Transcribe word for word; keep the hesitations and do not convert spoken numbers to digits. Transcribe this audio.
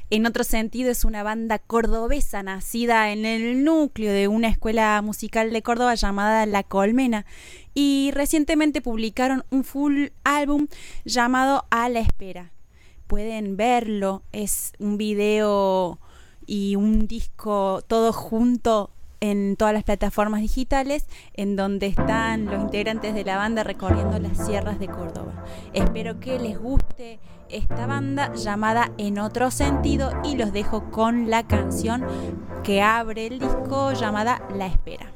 En otro sentido es una banda cordobesa nacida en el núcleo de una escuela musical de Córdoba llamada La Colmena y recientemente publicaron un full álbum llamado A la Espera. Pueden verlo, es un video y un disco todo junto en todas las plataformas digitales en donde están los integrantes de la banda recorriendo las sierras de Córdoba. Espero que les guste esta banda llamada En Otro Sentido y los dejo con la canción que abre el disco llamada La Espera.